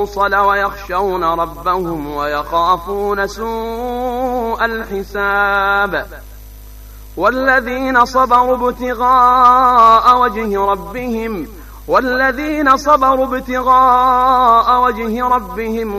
ويخشون ربهم ويخافون سوء الحساب. والذين صبروا ابتغاء وجه ربهم